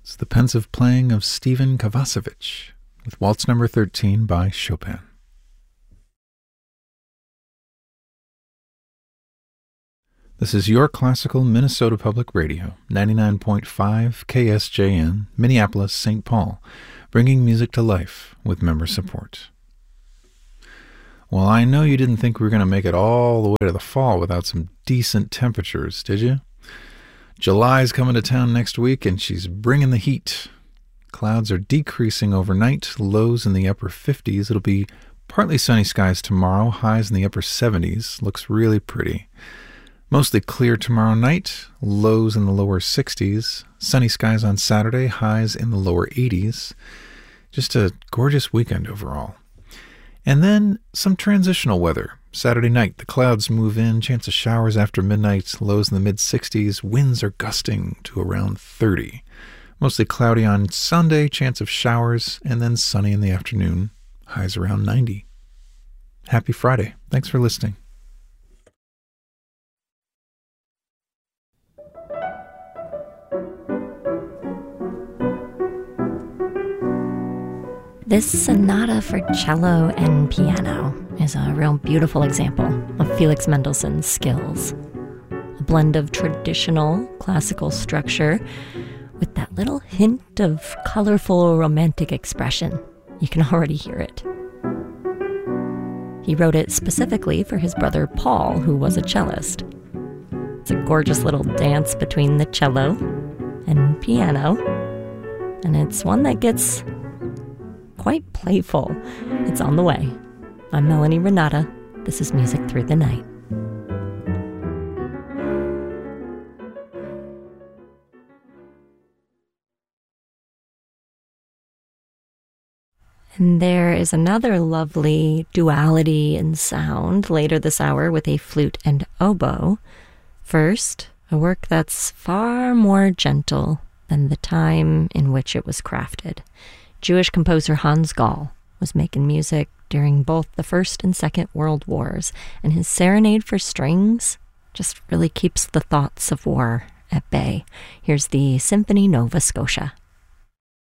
It's the pensive playing of Stephen Kovacevic with Waltz Number 13 by Chopin. This is Your Classical Minnesota Public Radio, 99.5 KSJN, Minneapolis, St. Paul, bringing music to life with member support. Well, I know you didn't think we were going to make it all the way to the fall without some decent temperatures, did you? July's coming to town next week, and she's bringing the heat. Clouds are decreasing overnight, lows in the upper 50s. It'll be partly sunny skies tomorrow, highs in the upper 70s. Looks really pretty. Mostly clear tomorrow night, lows in the lower 60s. Sunny skies on Saturday, highs in the lower 80s. Just a gorgeous weekend overall. And then some transitional weather. Saturday night, the clouds move in, chance of showers after midnight, lows in the mid-60s, winds are gusting to around 30. Mostly cloudy on Sunday, chance of showers, and then sunny in the afternoon, highs around 90. Happy Friday. Thanks for listening. This sonata for cello and piano is a real beautiful example of Felix Mendelssohn's skills. A blend of traditional classical structure with that little hint of colorful romantic expression. You can already hear it. He wrote it specifically for his brother Paul, who was a cellist. It's a gorgeous little dance between the cello and piano, and it's one that gets quite playful. It's on the way. I'm Melanie Renata. This is Music Through the Night. And there is another lovely duality in sound later this hour with a flute and oboe. First, a work that's far more gentle than the time in which it was crafted. Jewish composer Hans Gall was making music during both the First and Second World Wars, and his Serenade for Strings just really keeps the thoughts of war at bay. Here's the Symphony Nova Scotia.